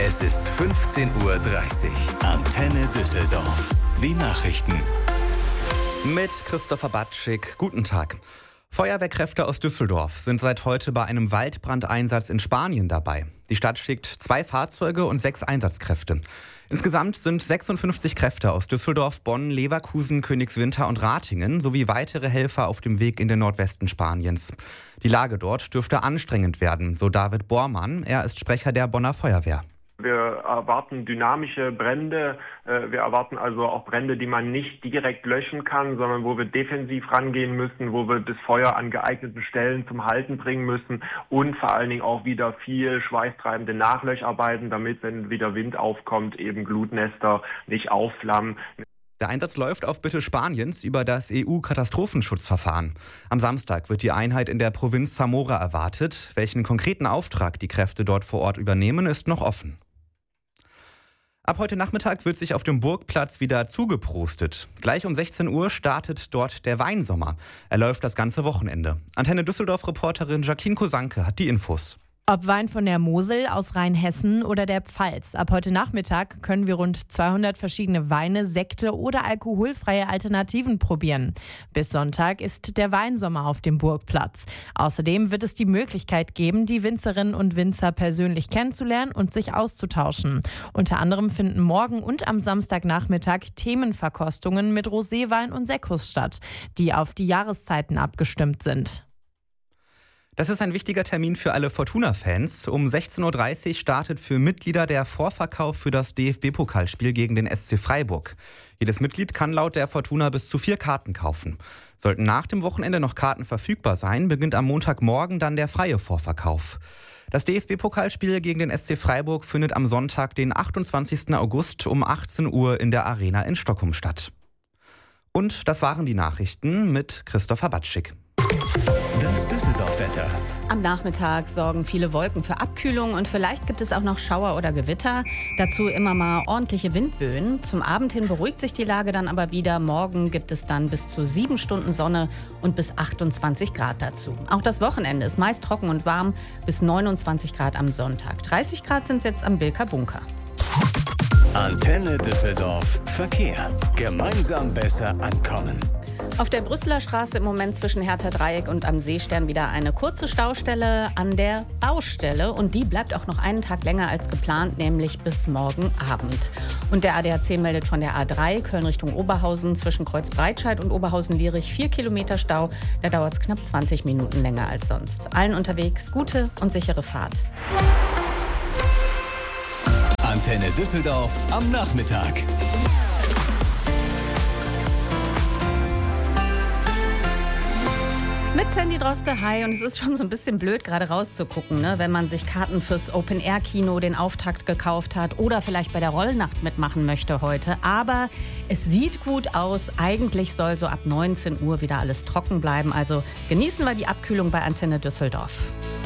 Es ist 15:30 Uhr. Antenne Düsseldorf. Die Nachrichten. Mit Christopher Batschik. Guten Tag. Feuerwehrkräfte aus Düsseldorf sind seit heute bei einem Waldbrandeinsatz in Spanien dabei. Die Stadt schickt 2 Fahrzeuge und 6 Einsatzkräfte. Insgesamt sind 56 Kräfte aus Düsseldorf, Bonn, Leverkusen, Königswinter und Ratingen sowie weitere Helfer auf dem Weg in den Nordwesten Spaniens. Die Lage dort dürfte anstrengend werden, so David Bormann. Er ist Sprecher der Bonner Feuerwehr. Wir erwarten dynamische Brände. Wir erwarten also auch Brände, die man nicht direkt löschen kann, sondern wo wir defensiv rangehen müssen, wo wir das Feuer an geeigneten Stellen zum Halten bringen müssen und vor allen Dingen auch wieder viel schweißtreibende Nachlöcharbeiten, damit, wenn wieder Wind aufkommt, eben Glutnester nicht aufflammen. Der Einsatz läuft auf Bitte Spaniens über das EU-Katastrophenschutzverfahren. Am Samstag wird die Einheit in der Provinz Zamora erwartet. Welchen konkreten Auftrag die Kräfte dort vor Ort übernehmen, ist noch offen. Ab heute Nachmittag wird sich auf dem Burgplatz wieder zugeprostet. Gleich um 16 Uhr startet dort der Weinsommer. Er läuft das ganze Wochenende. Antenne Düsseldorf-Reporterin Jacqueline Kosanke hat die Infos. Ob Wein von der Mosel, aus Rheinhessen oder der Pfalz. Ab heute Nachmittag können wir rund 200 verschiedene Weine, Sekte oder alkoholfreie Alternativen probieren. Bis Sonntag ist der Weinsommer auf dem Burgplatz. Außerdem wird es die Möglichkeit geben, die Winzerinnen und Winzer persönlich kennenzulernen und sich auszutauschen. Unter anderem finden morgen und am Samstagnachmittag Themenverkostungen mit Roséwein und Sekkus statt, die auf die Jahreszeiten abgestimmt sind. Das ist ein wichtiger Termin für alle Fortuna-Fans. Um 16:30 Uhr startet für Mitglieder der Vorverkauf für das DFB-Pokalspiel gegen den SC Freiburg. Jedes Mitglied kann laut der Fortuna bis zu 4 Karten kaufen. Sollten nach dem Wochenende noch Karten verfügbar sein, beginnt am Montagmorgen dann der freie Vorverkauf. Das DFB-Pokalspiel gegen den SC Freiburg findet am Sonntag, den 28. August um 18 Uhr in der Arena in Stockholm statt. Und das waren die Nachrichten mit Christopher Batschik. Das Düsseldorf-Wetter. Am Nachmittag sorgen viele Wolken für Abkühlung und vielleicht gibt es auch noch Schauer oder Gewitter. Dazu immer mal ordentliche Windböen. Zum Abend hin beruhigt sich die Lage dann aber wieder. Morgen gibt es dann bis zu 7 Stunden Sonne und bis 28 Grad dazu. Auch das Wochenende ist meist trocken und warm, bis 29 Grad am Sonntag. 30 Grad sind es jetzt am Bilker Bunker. Antenne Düsseldorf. Verkehr. Gemeinsam besser ankommen. Auf der Brüsseler Straße im Moment zwischen Hertha Dreieck und am Seestern wieder eine kurze Staustelle an der Baustelle. Und die bleibt auch noch einen Tag länger als geplant, nämlich bis morgen Abend. Und der ADAC meldet von der A3 Köln Richtung Oberhausen zwischen Kreuzbreitscheid und Oberhausen-Lierich 4 Kilometer Stau. Da dauert es knapp 20 Minuten länger als sonst. Allen unterwegs gute und sichere Fahrt. Antenne Düsseldorf am Nachmittag. Mit Sandy Droste, hi. Und es ist schon so ein bisschen blöd, gerade rauszugucken, ne? Wenn man sich Karten fürs Open-Air-Kino, den Auftakt gekauft hat oder vielleicht bei der Rollnacht mitmachen möchte heute. Aber es sieht gut aus. Eigentlich soll so ab 19 Uhr wieder alles trocken bleiben. Also genießen wir die Abkühlung bei Antenne Düsseldorf.